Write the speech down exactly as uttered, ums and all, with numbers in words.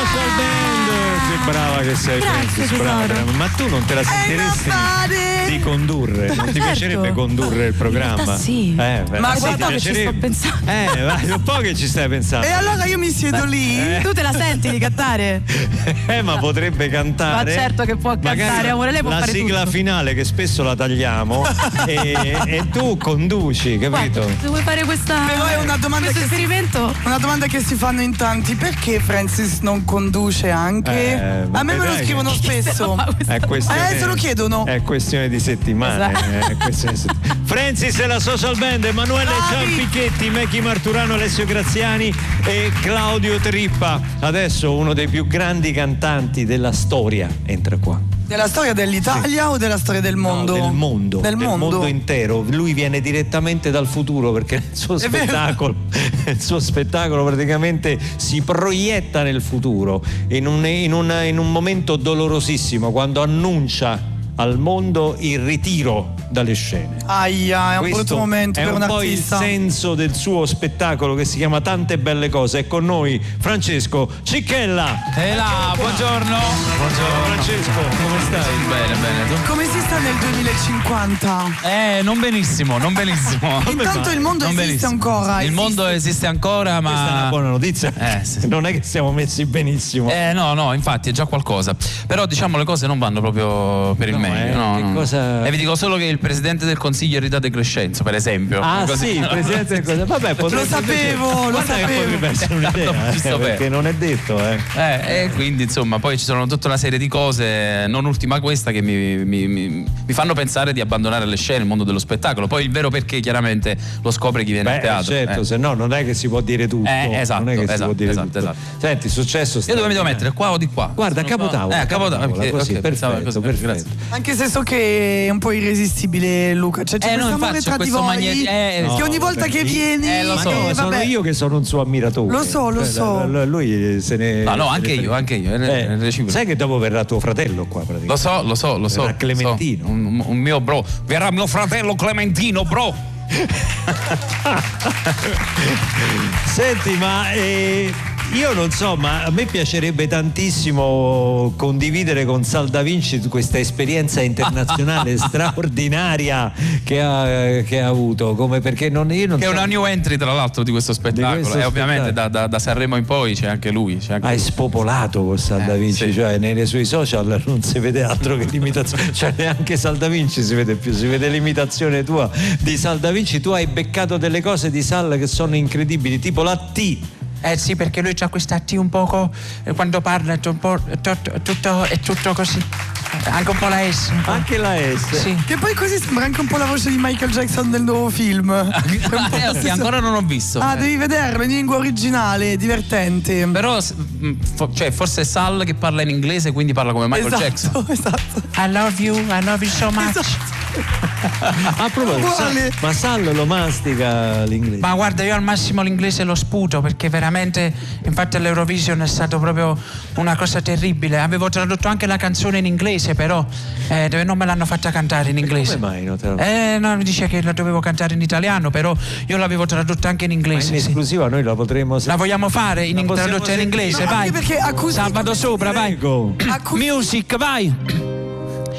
Social Band, che brava che sei, Francis, brava. Ma tu non te la sentiresti di condurre? Non ti certo. piacerebbe condurre il programma? Sì. Eh, ma guarda che ci sto pensando. Eh, vai, un po' che ci stai pensando. E allora io mi siedo lì. Eh. Tu te la senti di cantare? Eh, ma potrebbe cantare. Ma certo che può cantare, magari amore, lei può la fare sigla tutto. finale che spesso la tagliamo e, e tu conduci, capito? Guarda, se vuoi fare questa Però è una domanda questo che esperimento? Si, una domanda che si fanno in tanti. Perché Francis non conduce anche? Eh, A me me lo scrivono spesso. È questione, Eh, se lo chiedono. È questione di settimane. Esatto. È questione di settimane. Francis e la Social Band, Emanuele Ciampicchetti, Mechi Marturano, Alessio Graziani e Claudio Trippa. Adesso uno dei più grandi cantanti della storia entra qua. Della storia dell'Italia sì. o della storia del mondo? No, del mondo. Del, del mondo. mondo intero. Lui viene direttamente dal futuro perché il suo È spettacolo il suo spettacolo praticamente si proietta nel futuro in un, in un, in un momento dolorosissimo, quando annuncia al mondo il ritiro dalle scene. Aia, è un brutto momento è per un, un po' artista. il senso del suo spettacolo che si chiama Tante belle cose. È con noi Francesco Cicchella. E là, buongiorno. Buongiorno Francesco, come stai? Bene, bene. Tu? Come si sta nel duemilacinquanta? Eh, non benissimo, non benissimo. Intanto il mondo non esiste benissimo. ancora. Il esiste. mondo esiste ancora, ma questa è una buona notizia. Eh, sì. Non è che siamo messi benissimo. Eh, no, no, infatti è già qualcosa. Però diciamo le cose non vanno proprio per il No, meglio. eh, no, che no. cosa... E vi dico solo che il presidente del Consiglio è Rita De Crescenzo, per esempio. Ah, Così. sì, il presidente del Consiglio. Vabbè, potrebbe Lo sapevo, lo Guarda che sapevo. potrebbe essere un'idea, L'ho visto eh, bene. perché non è detto, eh. Eh, e quindi insomma poi ci sono tutta una serie di cose, non ultima questa, che mi, mi, mi, mi fanno pensare di abbandonare le scene, il mondo dello spettacolo. Poi il vero perché chiaramente lo scopre chi viene Beh, al teatro. certo, eh. se no non è che si può dire tutto. Eh, esatto, non è che si esatto, può dire esatto, tutto. esatto. Senti, è successo. Io dove mi devo mettere? Qua o di qua? Guarda, a Sono qua? capotavola. Eh, a capotavola, capotavola, così, ok, pensavo perfetto, così, perfetto. Anche se so che è un po' irresistibile, Luca. Cioè, c'è Eh, no, questo amore infatti, tra c'è di questo voi magnet- eh, che no, ogni volta perché- che vieni Eh, lo Ma so, no, eh, sono vabbè. io che sono un suo ammiratore. Lo so, lo Cioè, so. l- l- Lui se ne. No, no, se anche ne- io, anche io. Eh, eh, reciproco. sai che dopo verrà tuo fratello qua praticamente. Lo so, lo so, lo so. Verrà Clementino. so. Un, un mio bro. Verrà mio fratello Clementino, bro. Senti, ma eh, io non so, ma a me piacerebbe tantissimo condividere con Sal Da Vinci questa esperienza internazionale straordinaria che ha, che ha avuto, come perché non, io non Che è so. una new entry tra l'altro di questo spettacolo. Di questo e ovviamente da, spettacolo. da, da Sanremo in poi c'è anche lui. C'è anche Hai lui. spopolato con Sal Eh, Da Vinci, sì. cioè nei suoi social non si vede altro che l'imitazione, cioè neanche Sal Da Vinci si vede più, si vede l'imitazione tua di Sal Da Vinci. Tu hai beccato delle cose di Sal che sono incredibili, tipo la T. Eh sì, perché lui c'ha questa T un poco, eh, quando parla è un po' tutto, tutto, è tutto così, anche un po' la S. un po'. Anche la S. Sì. Che poi così sembra anche un po' la voce di Michael Jackson del nuovo film. Eh, che ancora non ho visto. Ah, Eh. devi vederlo in lingua originale, è divertente. Però s- mh, fo- cioè, forse è Sal che parla in inglese, quindi parla come Michael esatto, Jackson. esatto. I love you, I love you so much. Esatto. A proposito, Uguale. Sal- ma Sal lo mastica l'inglese? Ma guarda, io al massimo l'inglese lo sputo, perché veramente, infatti all'Eurovision è stato proprio una cosa terribile. Avevo tradotto anche la canzone in inglese, però eh, dove non me l'hanno fatta cantare in inglese. Come mai non te lo... Eh, no, mi dice che la dovevo cantare in italiano, però io l'avevo tradotta anche in Ma inglese. in sì. esclusiva noi la potremo La vogliamo fare in La possiamo tradotta in sentire? inglese? No, vai. anche perché accusi- Sa, vado sopra, vai. Prego. Accu- Music, vai.